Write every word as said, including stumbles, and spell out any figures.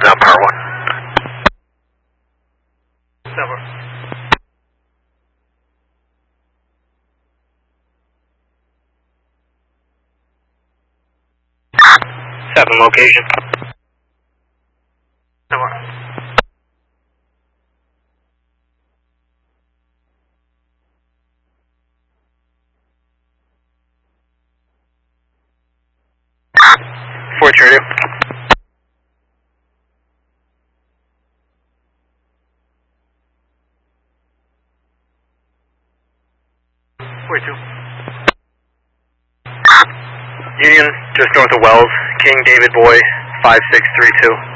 down power one. Never. Seven location. Never. Four radio. Forty-two. Union, just north of Wells, King David Boy, five six three two.